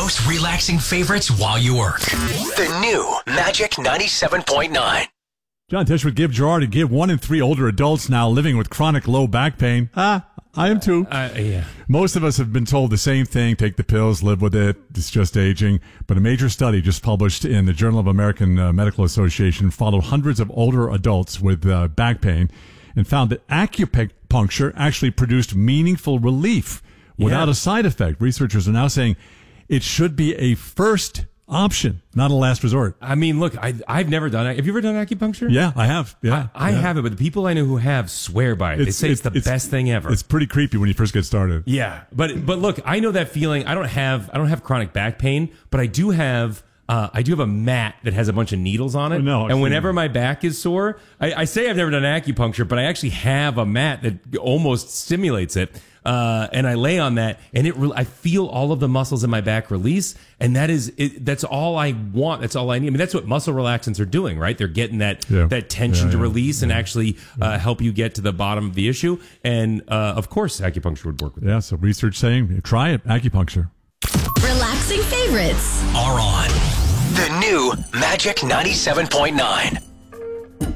most relaxing favorites while you work. The new Magic 97.9. John Tesh would give Gerard to give 1 in 3 older adults now living with chronic low back pain. I am too. Yeah. Most of us have been told the same thing, take the pills, live with it, it's just aging. But a major study just published in the Journal of American Medical Association followed hundreds of older adults with back pain and found that acupuncture actually produced meaningful relief without a side effect. Researchers are now saying it should be a first option, not a last resort. I mean, look, I've never done it. Have you ever done acupuncture? Yeah, I have. Yeah, I haven't, but the people I know who have swear by it. They say it's the best thing ever. It's pretty creepy when you first get started. Yeah, but look, I know that feeling. I don't have chronic back pain, but I do have a mat that has a bunch of needles on it. And whenever my back is sore, I say I've never done acupuncture, but I actually have a mat that almost stimulates it. And I lay on that, and I feel all of the muscles in my back release, and that's all I want. That's all I need. I mean, that's what muscle relaxants are doing, right? They're getting that tension to release and actually help you get to the bottom of the issue. And of course, acupuncture would work with that. Yeah. So research saying try it, acupuncture. Relaxing favorites are on the new Magic 97.9.